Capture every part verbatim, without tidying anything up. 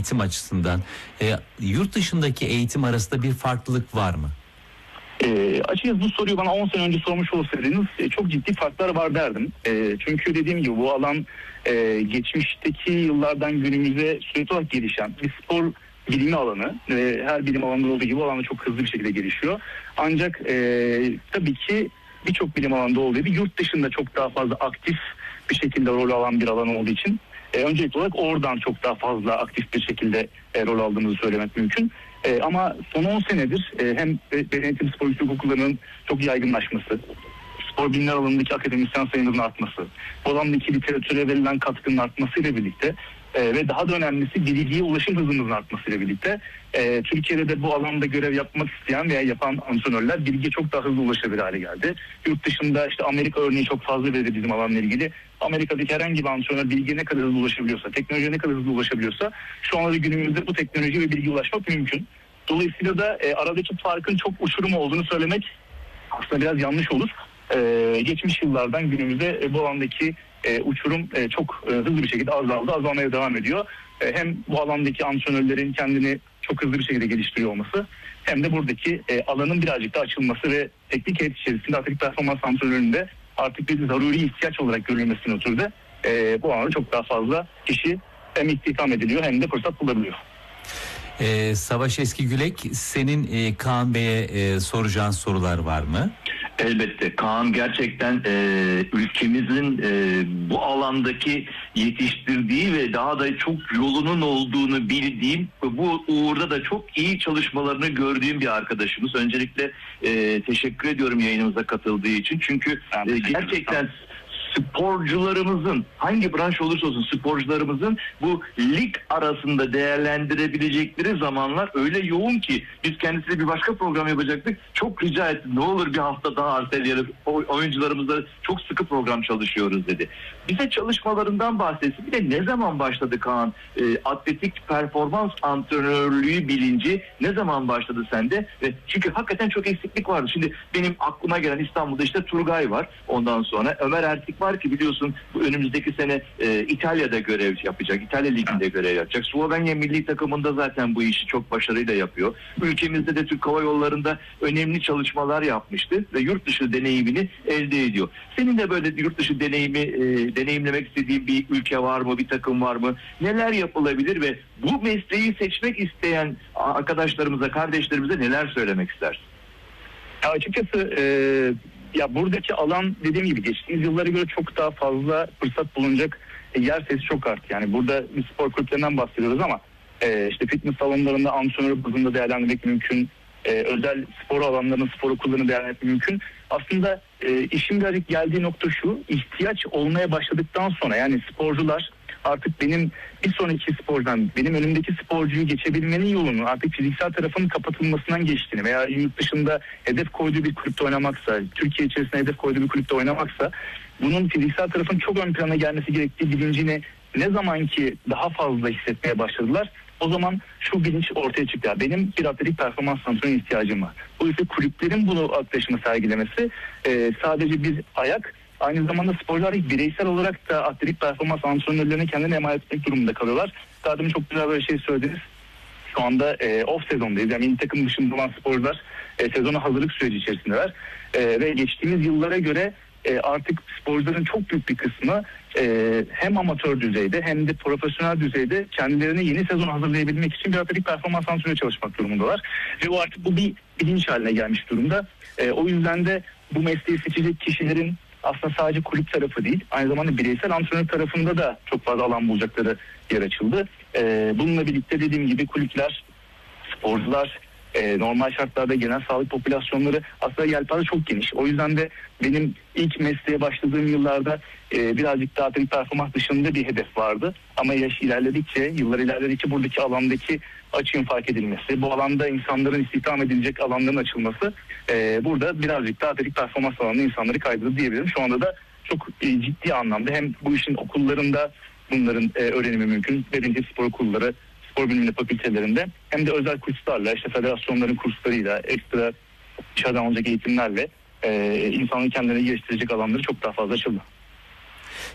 eğitim açısından e, yurt dışındaki eğitim arasında bir farklılık var mı? E, açıkçası bu soruyu bana on sene önce sormuş olsaydınız e, çok ciddi farklar var derdim. E, çünkü dediğim gibi bu alan e, geçmişteki yıllardan günümüze sürekli olarak gelişen bir spor bilimi alanı ve her bilim alanında olduğu gibi bu alanda çok hızlı bir şekilde gelişiyor. Ancak e, tabii ki birçok bilim alanında olduğu gibi yurt dışında çok daha fazla aktif bir şekilde rol alan bir alan olduğu için e, öncelikli olarak oradan çok daha fazla aktif bir şekilde e, rol aldığımızı söylemek mümkün. E, ama son on senedir e, hem beden eğitim spor yüksek okullarının çok yaygınlaşması, spor bilimler alanındaki akademisyen sayımızın artması, bu alandaki literatüre verilen katkının artmasıyla birlikte e, ve daha da önemlisi bilgiye ulaşım hızımızın artmasıyla birlikte e, Türkiye'de de bu alanda görev yapmak isteyen veya yapan antrenörler bilgiye çok daha hızlı ulaşabilir hale geldi. Yurt dışında işte Amerika örneği çok fazla verildi bizim alanla ilgili. Amerika'daki herhangi bir antrenör bilgiye ne kadar hızlı ulaşabiliyorsa, teknolojiye ne kadar hızlı ulaşabiliyorsa şu anda günümüzde bu teknoloji ve bilgiye ulaşmak mümkün. Dolayısıyla da e, aradaki farkın çok uçurum olduğunu söylemek aslında biraz yanlış olur. E, geçmiş yıllardan günümüzde e, bu alandaki e, uçurum e, çok e, hızlı bir şekilde azaldı, azalmaya devam ediyor. E, hem bu alandaki antrenörlerin kendini çok hızlı bir şekilde geliştiriyor olması, hem de buradaki e, alanın birazcık daha açılması ve teknik heyet içerisinde atletik performans antrenöründe artık bir zaruri ihtiyaç olarak görülmesine ötürü e, bu alanda çok daha fazla kişi hem istihdam ediliyor hem de fırsat bulabiliyor. Ee, Savaş Eskigülek, senin e, Kaan Bey'e e, soracağın sorular var mı? Elbette. Kaan gerçekten e, ülkemizin e, bu alandaki yetiştirdiği ve daha da çok yolunun olduğunu bildiğim, bu uğurda da çok iyi çalışmalarını gördüğüm bir arkadaşımız. Öncelikle e, teşekkür ediyorum yayınımıza katıldığı için. Çünkü e, gerçekten sporcularımızın, hangi branş olursa olsun sporcularımızın bu lig arasında değerlendirebilecekleri zamanlar öyle yoğun ki biz kendisiyle bir başka program yapacaktık. Çok rica ettim, ne olur bir hafta daha erteleyelim, oyuncularımızla çok sıkı program çalışıyoruz dedi. Bize çalışmalarından bahsetsin. Bir de ne zaman başladı Kaan? E, atletik performans antrenörlüğü bilinci ne zaman başladı sende? Ve çünkü hakikaten çok eksiklik vardı. Şimdi benim aklıma gelen İstanbul'da işte Turgay var. Ondan sonra Ömer Ertik var ki biliyorsun bu önümüzdeki sene e, İtalya'da görev yapacak. İtalya Ligi'nde görev yapacak. Slovenya milli takımında zaten bu işi çok başarıyla yapıyor. Ülkemizde de Türk Hava Yolları'nda önemli çalışmalar yapmıştı ve yurt dışı deneyimini elde ediyor. Senin de böyle yurt dışı deneyimi e, deneyimlemek istediğin bir ülke var mı? Bir takım var mı? Neler yapılabilir ve bu mesleği seçmek isteyen arkadaşlarımıza, kardeşlerimize neler söylemek istersin? Ya açıkçası e, ya buradaki alan dediğim gibi geçtiğimiz yıllara göre çok daha fazla fırsat bulunacak e, yer sayısı çok arttı. Yani burada bir spor kulüplerinden bahsediyoruz ama e, işte fitness salonlarında antrenör bazında değerlendirmek mümkün. E, özel spor alanlarının spor okullarını değerlendirmek mümkün. Aslında e, işin birazcık geldiği nokta şu: ihtiyaç olmaya başladıktan sonra, yani sporcular artık benim bir sonraki spordan, benim önümdeki sporcuyu geçebilmenin yolunu artık fiziksel tarafının kapatılmasından geçtiğini veya yurt dışında hedef koyduğu bir kulüpte oynamaksa, Türkiye içerisinde hedef koyduğu bir kulüpte oynamaksa, bunun fiziksel tarafın çok ön plana gelmesi gerektiği bilincini ne zaman ki daha fazla hissetmeye başladılar, o zaman şu bilinç ortaya çıktı. Benim bir atletik performans antrenörüne ihtiyacım var. Bu ise kulüplerin bunu yaklaşımı sergilemesi e, sadece bir ayak, aynı zamanda sporcular bireysel olarak da atletik performans antrenörlerine kendini emanet etmek durumunda kalıyorlar. Daha demin çok güzel böyle şey söylediniz. Şu anda e, off sezondayız. Yani milli takım dışında olan sporcular e, sezona hazırlık süreci içerisindeler. E, ve geçtiğimiz yıllara göre e, artık sporcuların çok büyük bir kısmı e, hem amatör düzeyde hem de profesyonel düzeyde kendilerini yeni sezon hazırlayabilmek için bir atletik performans antrenörü çalışmak durumundalar. Ve o artık bu bir bilinç haline gelmiş durumda. E, o yüzden de bu mesleği seçecek kişilerin aslında sadece kulüp tarafı değil, aynı zamanda bireysel antrenör tarafında da çok fazla alan bulacakları yer açıldı. Ee, bununla birlikte dediğim gibi kulüpler, sporcular, e, normal şartlarda genel sağlık popülasyonları aslında yelpaze çok geniş. O yüzden de benim ilk mesleğe başladığım yıllarda e, birazcık daha atletik performans dışında bir hedef vardı. Ama yaş ilerledikçe, yıllar ilerledikçe buradaki alandaki açığın fark edilmesi, bu alanda insanların istihdam edilecek alanların açılması e, burada birazcık daha atletik performans alanında insanları kaydırdı diyebilirim. Şu anda da çok e, ciddi anlamda hem bu işin okullarında bunların e, öğrenimi mümkün, belirli spor okulları, spor bilimleri fakültelerinde, hem de özel kurslarla, işte federasyonların kurslarıyla, ekstra dışarıdan olacak eğitimlerle e, insanın kendilerini geliştirecek alanları çok daha fazla açıldı.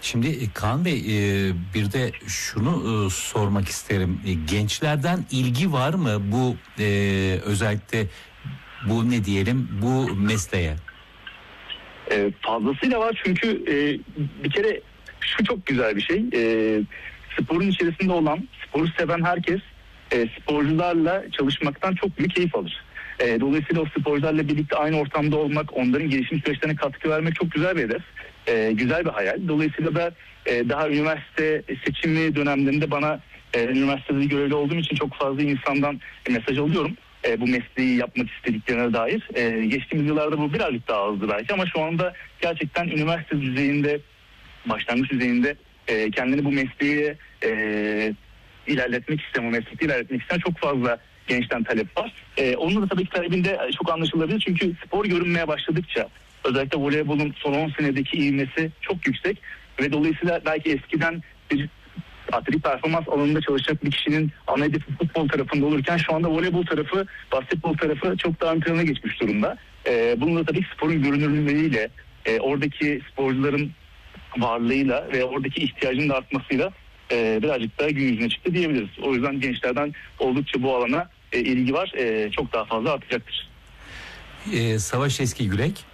Şimdi e, Kaan Bey, e, bir de şunu e, sormak isterim. E, gençlerden ilgi var mı bu e, özellikle bu ne diyelim bu mesleğe? E, fazlasıyla var çünkü e, bir kere şu çok güzel bir şey. E, sporun içerisinde olan, sporu seven herkes e, sporcularla çalışmaktan çok büyük keyif alır. E, dolayısıyla o sporcularla birlikte aynı ortamda olmak, onların gelişim süreçlerine katkı vermek çok güzel bir hedef. E, güzel bir hayal. Dolayısıyla da e, daha üniversite seçimi dönemlerinde bana e, üniversitede görevli olduğum için çok fazla insandan e, mesaj alıyorum. E, bu mesleği yapmak istediklerine dair. E, geçtiğimiz yıllarda bu birazcık daha azdı belki ama şu anda gerçekten üniversite düzeyinde, başlangıç düzeyinde e, kendini bu mesleğe e, ilerletmek isteyen, bu meslekte ilerletmek isteyen çok fazla gençten talep var. E, onun da tabii ki talebinde çok anlaşılabilir çünkü spor görünmeye başladıkça özellikle voleybolun son on senedeki ivmesi çok yüksek ve dolayısıyla belki eskiden bir atletik performans alanında çalışacak bir kişinin ana hedefi futbol tarafında olurken şu anda voleybol tarafı, basketbol tarafı çok daha ön plana geçmiş durumda. E, bunun da tabii sporun görünürlüğüyle, e, oradaki sporcuların varlığıyla ve oradaki ihtiyacın da artmasıyla e, birazcık daha gün yüzüne çıktı diyebiliriz. O yüzden gençlerden oldukça bu alana e, ilgi var. E, çok daha fazla artacaktır. E, Savaş Eskigürek.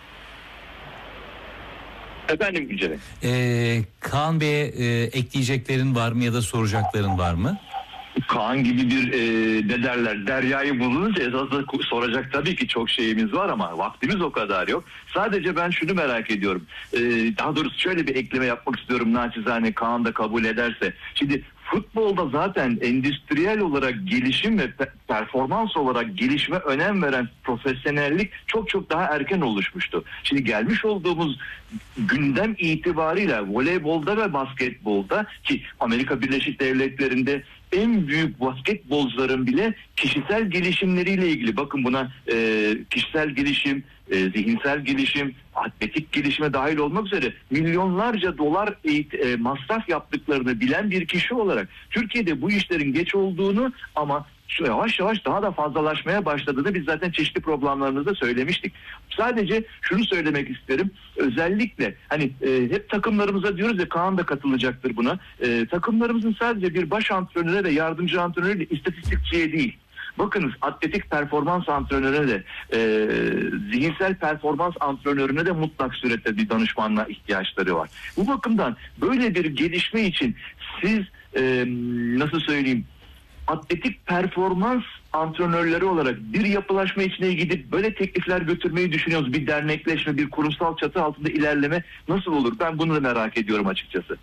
Efendim Gülce. E, Kaan Bey'e e, ekleyeceklerin var mı ya da soracakların var mı? Kaan gibi bir e, ne derler deryayı bulununca esasında soracak tabii ki çok şeyimiz var ama vaktimiz o kadar yok. Sadece ben şunu merak ediyorum. E, daha doğrusu şöyle bir ekleme yapmak istiyorum naçizane Kaan da kabul ederse. Şimdi futbolda zaten endüstriyel olarak gelişim ve pe- performans olarak gelişime önem veren profesyonellik çok çok daha erken oluşmuştu. Şimdi gelmiş olduğumuz gündem itibariyle voleybolda ve basketbolda ki Amerika Birleşik Devletleri'nde en büyük basketbolcuların bile kişisel gelişimleriyle ilgili bakın buna e, kişisel gelişim, e, zihinsel gelişim, atletik gelişime dahil olmak üzere milyonlarca dolar eğit- e, masraf yaptıklarını bilen bir kişi olarak Türkiye'de bu işlerin geç olduğunu ama şu yavaş yavaş daha da fazlalaşmaya başladığını biz zaten çeşitli programlarımızda söylemiştik. Sadece şunu söylemek isterim. Özellikle hani e, hep takımlarımıza diyoruz ya Kaan da katılacaktır buna. E, takımlarımızın sadece bir baş antrenöre ve yardımcı antrenöre de istatistikçiye değil. Bakınız atletik performans antrenörüne de e, zihinsel performans antrenörüne de mutlak surette bir danışmanlığa ihtiyaçları var. Bu bakımdan böyle bir gelişme için siz e, nasıl söyleyeyim atletik performans antrenörleri olarak bir yapılaşma içine gidip böyle teklifler götürmeyi düşünüyoruz. Bir dernekleşme, bir kurumsal çatı altında ilerleme nasıl olur? Ben bunu da merak ediyorum açıkçası.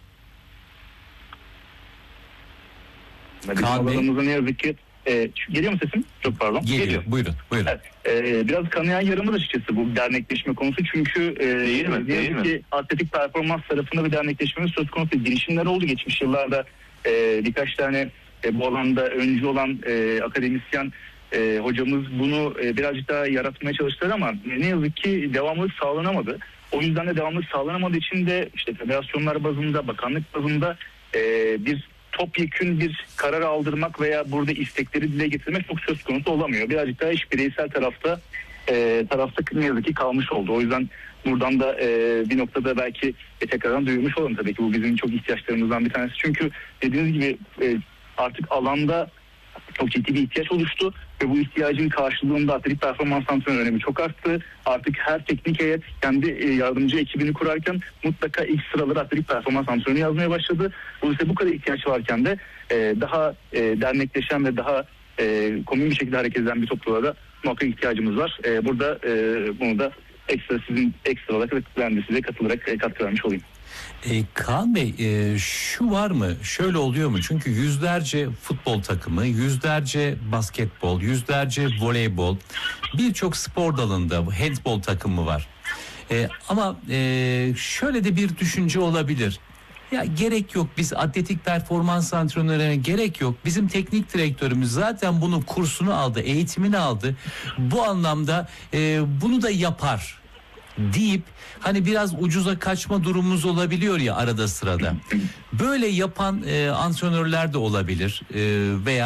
Bizim alanımızda ne yazık ki e, geliyor mu sesim? Çok pardon. Geliyor. Geliyor. Buyurun. Buyurun. Evet, e, biraz kanayan yaramız açıkçası bu dernekleşme konusu. Çünkü e, değil mi? ne yazık ki atletik performans tarafında bir dernekleşmemiz söz konusu. Girişimler oldu geçmiş yıllarda. E, birkaç tane e, bu alanda öncü olan e, akademisyen e, hocamız bunu e, birazcık daha yaratmaya çalıştılar ama ne yazık ki devamlılık sağlanamadı. O yüzden de devamlılık sağlanamadığı için de işte federasyonlar bazında, bakanlık bazında e, bir topyekün bir karar aldırmak veya burada istekleri dile getirmek çok söz konusu olamıyor. Birazcık daha iş bireysel tarafta e, tarafta ne yazık ki kalmış oldu. O yüzden buradan da e, bir noktada belki e, tekrardan duyurmuş olalım tabii ki bu bizim çok ihtiyaçlarımızdan bir tanesi. Çünkü dediğiniz gibi e, artık alanda çok ciddi bir ihtiyaç oluştu ve bu ihtiyacın karşılığında atletik performans antrenörü önemi çok arttı. Artık her teknik heyet kendi yardımcı ekibini kurarken mutlaka ilk sıraları atletik performans antrenörü yazmaya başladı. Dolayısıyla bu kadar ihtiyaç varken de daha dernekleşen ve daha komün bir şekilde hareket eden bir topluluğa da muhakkak ihtiyacımız var. Burada bunu da ekstra sizin ekstra olarak ben de size katılarak katkı vermiş olayım. E, Kaan Bey e, şu var mı şöyle oluyor mu çünkü yüzlerce futbol takımı, yüzlerce basketbol, yüzlerce voleybol, birçok spor dalında handbol takımı var e, ama e, şöyle de bir düşünce olabilir. Ya gerek yok, biz atletik performans antrenörlerine gerek yok, bizim teknik direktörümüz zaten bunun kursunu aldı, eğitimini aldı, bu anlamda e, bunu da yapar deyip hani biraz ucuza kaçma durumumuz olabiliyor ya arada sırada. Böyle yapan e, antrenörler de olabilir e, veya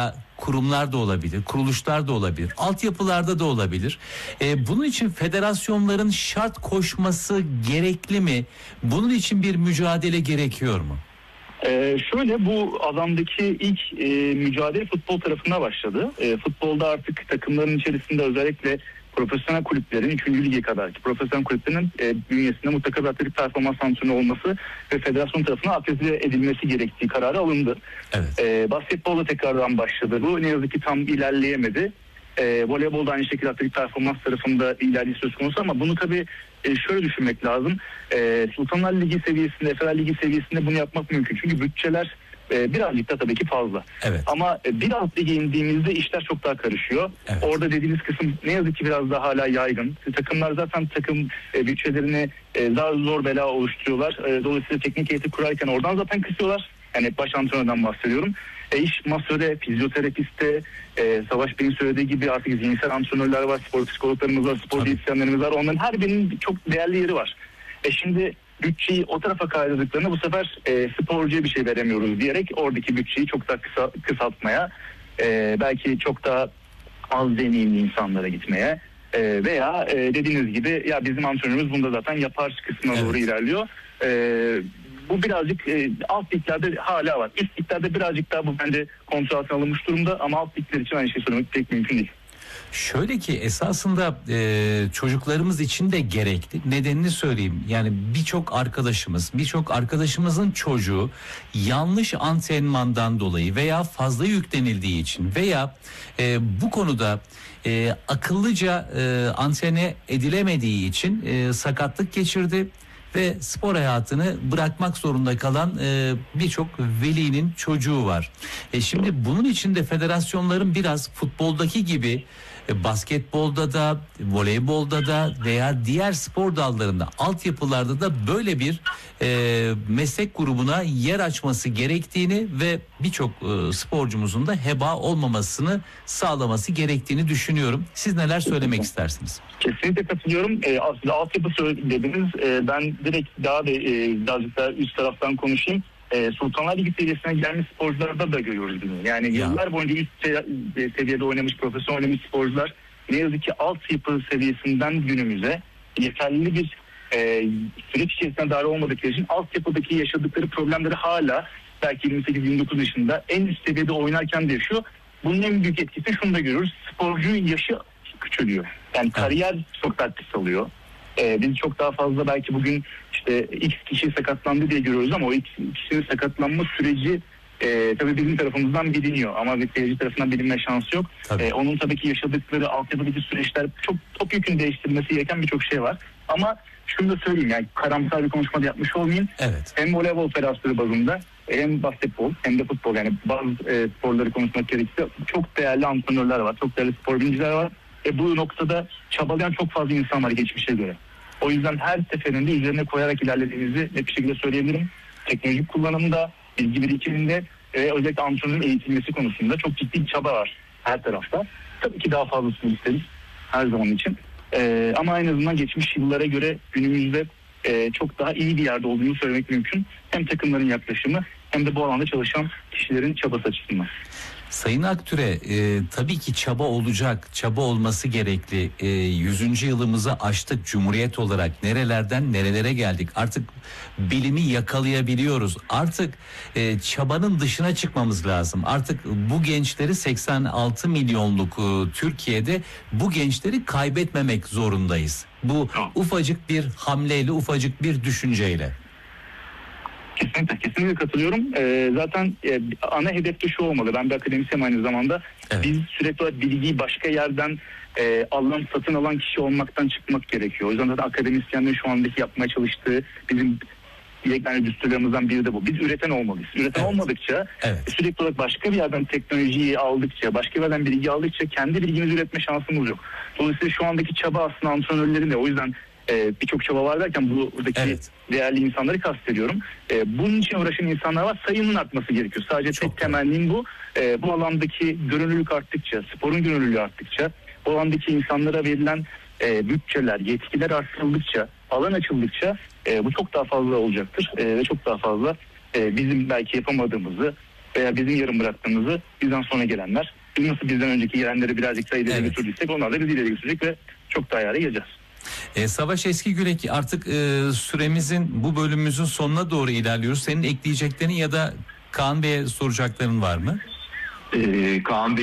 kurumlar da olabilir, kuruluşlar da olabilir, altyapılarda da olabilir. E, bunun için federasyonların şart koşması gerekli mi? Bunun için bir mücadele gerekiyor mu? Ee, şöyle bu alandaki ilk e, mücadele futbol tarafına başladı. E, futbolda artık takımların içerisinde özellikle profesyonel kulüplerin üçüncü lige kadar ki profesyonel kulüplerin e, bünyesinde mutlaka bir atletik performans antrenörü olması ve federasyon tarafından akredite edilmesi gerektiği kararı alındı. Evet. E, basketbolda tekrardan başladı. Bu ne yazık ki tam ilerleyemedi. E, voleybolda aynı şekilde atletik performans tarafında ilerleyiş söz konusu ama bunu tabii e, şöyle düşünmek lazım. E, Sultanlar Ligi seviyesinde, Efeler Ligi seviyesinde bunu yapmak mümkün. Çünkü bütçeler e, birazcık da tabii ki fazla. Evet. Ama e, bir alt lige indiğimizde işler çok daha karışıyor. Evet. Orada dediğiniz kısım ne yazık ki biraz daha hala yaygın. Takımlar zaten takım e, bütçelerini e, daha zor bela oluşturuyorlar. E, dolayısıyla teknik heyeti kurarken oradan zaten kısıyorlar. Yani baş antrenörden bahsediyorum. E iş masöre, fizyoterapiste, e, Savaş Bey'in söylediği gibi artık zihinsel antrenörler var, spor psikologlarımız var, spor diyetisyenlerimiz var. Onların her birinin çok değerli yeri var. E şimdi bütçeyi o tarafa kaydırdıklarında bu sefer e, sporcuya bir şey veremiyoruz diyerek oradaki bütçeyi çok daha kısa, kısaltmaya, e, belki çok daha az deneyimli insanlara gitmeye e, veya e, dediğiniz gibi ya bizim antrenörümüz bunda zaten yapar kısmına Evet. doğru ilerliyor. E, Bu birazcık e, alt liglerde hala var. Üst liglerde birazcık daha bu bence kontrol altına alınmış durumda ama alt ligler için aynı şey söylemek pek mümkün değil. Şöyle ki esasında e, çocuklarımız için de gerekli. Nedenini söyleyeyim. Yani birçok arkadaşımız, birçok arkadaşımızın çocuğu yanlış antrenmandan dolayı veya fazla yüklenildiği için veya e, bu konuda e, akıllıca e, antrene edilemediği için e, sakatlık geçirdi. Ve spor hayatını bırakmak zorunda kalan e, birçok velinin çocuğu var. E şimdi bunun için de federasyonların biraz futboldaki gibi e, basketbolda da, voleybolda da veya diğer spor dallarında, altyapılarda da böyle bir e, meslek grubuna yer açması gerektiğini ve birçok e, sporcumuzun da heba olmamasını sağlaması gerektiğini düşünüyorum. Siz neler söylemek istersiniz? Kesinlikle katılıyorum. E, aslında altyapı söylediniz. E, ben direkt daha da e, birazcık daha üst taraftan konuşayım. E, Sultanlar Ligi seviyesine gelmiş sporcularda da görüyoruz bunu. Yani Ya. yıllar boyunca üst se- seviyede oynamış, profesyonel oynamış sporcular ne yazık ki altyapı seviyesinden günümüze yeterli bir e, süreç içerisinde dahil olmadıkları için altyapıdaki yaşadıkları problemleri hala belki yirmi sekiz yirmi dokuz yaşında en üst seviyede oynarken de yaşıyor. Bunun en büyük etkisi şunu da görüyoruz. Sporcunun yaşı küçülüyor. Yani kariyer çok daha kısalıyor. Ee, biz çok daha fazla belki bugün işte X kişi sakatlandı diye görüyoruz ama o X kişinin sakatlanma süreci e, tabii bizim tarafımızdan biliniyor ama bir seyirci tarafından bilinme şansı yok. E, onun tabii ki yaşadıkları altyapıdaki süreçler çok topyekun değiştirilmesi gereken birçok şey var. Ama şunu da söyleyeyim yani karamsar bir konuşma da yapmış olmayayım. Evet. Hem voleybol federasyonu bazında hem basketbol hem de futbol yani bazı e, sporları konuşmak gerekirse çok değerli antrenörler var. Çok değerli spor bilimciler var. E, bu noktada çabalayan çok fazla insan var geçmişe göre. O yüzden her seferinde üzerine koyarak ilerlediğimizi net bir şekilde söyleyebilirim. Teknolojik kullanımda, bilgi birikiminde ve özellikle antrenörün eğitilmesi konusunda çok ciddi bir çaba var her tarafta. Tabii ki daha fazlasını isteriz her zaman için. E, ama en azından geçmiş yıllara göre günümüzde e, çok daha iyi bir yerde olduğunu söylemek mümkün. Hem takımların yaklaşımı hem de bu alanda çalışan kişilerin çabası açısından. Sayın Aktüre, e, tabii ki çaba olacak, çaba olması gerekli. E, yüzüncü yılımızı aştık Cumhuriyet olarak. Nerelerden nerelere geldik? Artık bilimi yakalayabiliyoruz. Artık e, çabanın dışına çıkmamız lazım. Artık bu gençleri seksen altı milyonluk e, Türkiye'de bu gençleri kaybetmemek zorundayız. Bu ufacık bir hamleyle, ufacık bir düşünceyle. Kesinlikle, kesinlikle katılıyorum. Ee, zaten e, ana hedef de şu olmalı. Ben bir akademisyenim aynı zamanda. Evet. Biz sürekli olarak bilgiyi başka yerden e, alınan, satın alan kişi olmaktan çıkmak gerekiyor. O yüzden zaten akademisyenlerin şu andaki yapmaya çalıştığı bizim yegane düsturlarımızdan biri de bu. Biz üreten olmalıyız. Üreten Evet. olmadıkça Evet. sürekli olarak başka bir yerden teknolojiyi aldıkça, başka bir yerden bilgi aldıkça kendi bilgimizi üretme şansımız yok. Dolayısıyla şu andaki çaba aslında antrenörlerin de o yüzden e, birçok çaba var derken bu buradaki Evet. değerli insanları kastediyorum. E, bunun için uğraşan insanlar var. Sayının artması gerekiyor. Sadece Çok tek temennim bu. E, bu alandaki görünürlük arttıkça, sporun görünürlüğü arttıkça, bu alandaki insanlara verilen e, bütçeler, yetkiler artırıldıkça, alan açıldıkça e, bu çok daha fazla olacaktır. E, ve çok daha fazla e, bizim belki yapamadığımızı veya bizim yarım bıraktığımızı bizden sonra gelenler Biz nasıl bizden önceki yerenleri birazcık daha ileri Evet. götürdüysek onlar da bizi ileri götürecek ve çok daha ileri geleceğiz. E, Savaş Eskigürek, artık e, süremizin, bu bölümümüzün sonuna doğru ilerliyoruz. Senin ekleyeceklerin ya da Kaan Bey'e soracakların var mı? Ee, Kaan Bey